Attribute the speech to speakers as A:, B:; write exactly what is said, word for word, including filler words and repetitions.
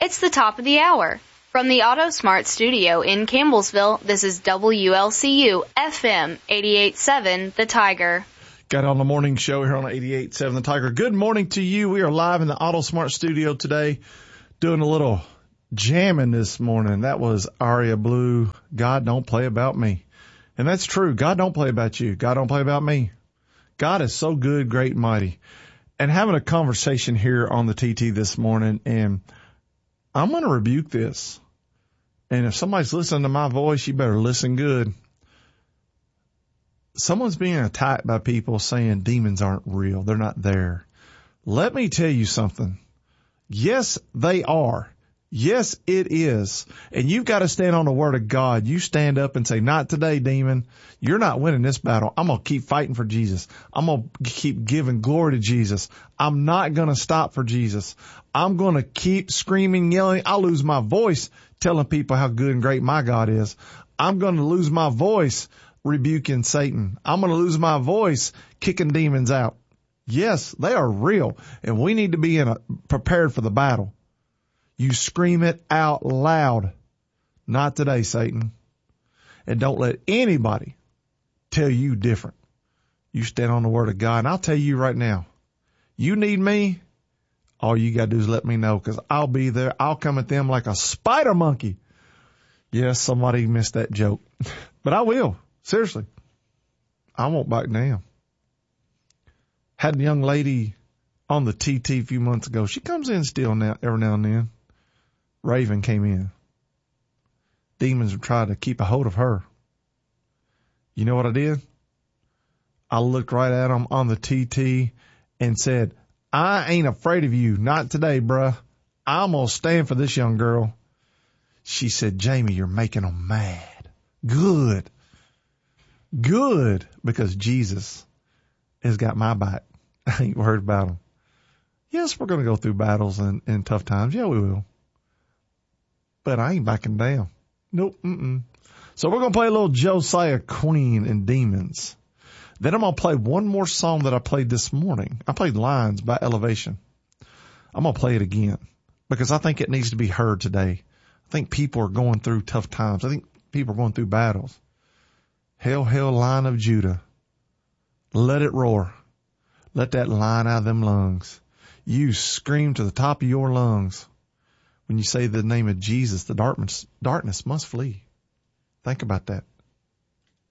A: It's the top of the hour. From the AutoSmart studio in Campbellsville, this is W L C U F M eighty-eight point seven, The Tiger.
B: Got on the morning show here on eighty-eight point seven The Tiger. Good morning to you. We are live in the AutoSmart studio today doing a little jamming this morning. That was Aria Blue, God Don't Play About Me. And that's true. God don't play about you. God don't play about me. God is so good, great, and mighty. And having a conversation here on the T T this morning, and I'm going to rebuke this. And if somebody's listening to my voice, you better listen good. Someone's being attacked by people saying demons aren't real. They're not there. Let me tell you something. Yes, they are. Yes, it is. And you've got to stand on the word of God. You stand up and say, not today, demon. You're not winning this battle. I'm going to keep fighting for Jesus. I'm going to keep giving glory to Jesus. I'm not going to stop for Jesus. I'm going to keep screaming, yelling. I'll lose my voice telling people how good and great my God is. I'm going to lose my voice rebuking Satan. I'm going to lose my voice kicking demons out. Yes, they are real, and we need to be in a, prepared for the battle. You scream it out loud. Not today, Satan. And don't let anybody tell you different. You stand on the word of God, and I'll tell you right now, you need me, all you got to do is let me know, because I'll be there. I'll come at them like a spider monkey. Yes, somebody missed that joke. But I will. Seriously. I won't back down. Had a young lady on the T T a few months ago. She comes in still now, every now and then. Raven came in. Demons were trying to keep a hold of her. You know what I did? I looked right at them on the T T and said, I ain't afraid of you. Not today, bruh. I'm going to stand for this young girl. She said, Jamie, you're making them mad. Good. Good. Because Jesus has got my back. I ain't worried about them. Yes, we're going to go through battles and, and tough times. Yeah, we will. But I ain't backing down. Nope. Mm-mm. So we're going to play a little Josiah Queen and Demons. Then I'm going to play one more song that I played this morning. I played Lines by Elevation. I'm going to play it again because I think it needs to be heard today. I think people are going through tough times. I think people are going through battles. Hail, hail, Lion of Judah. Let it roar. Let that lion out of them lungs. You scream to the top of your lungs. When you say the name of Jesus, the darkness, darkness must flee. Think about that.